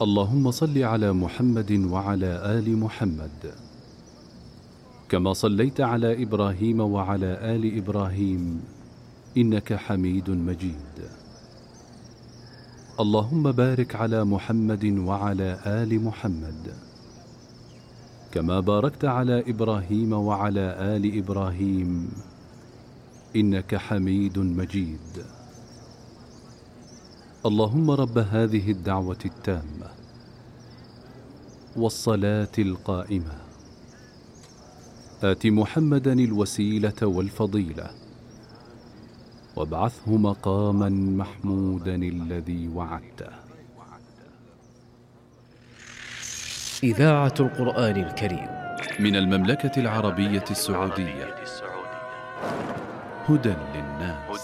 اللهم صل على محمد وعلى آل محمد كما صليت على إبراهيم وعلى آل إبراهيم إنك حميد مجيد. اللهم بارك على محمد وعلى آل محمد كما باركت على إبراهيم وعلى آل إبراهيم إنك حميد مجيد. اللهم رب هذه الدعوة التامة والصلاة القائمة آت محمدا الوسيلة والفضيلة وابعثه مقاما محمودا الذي وعدته. إذاعة القرآن الكريم من المملكة العربية السعودية، هدى للناس.